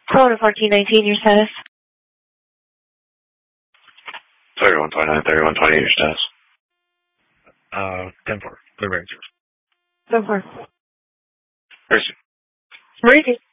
Hello to 1419, your status. 3129, 3128, your status. 10-4, clear range. 10-4. Mercy. Mercy.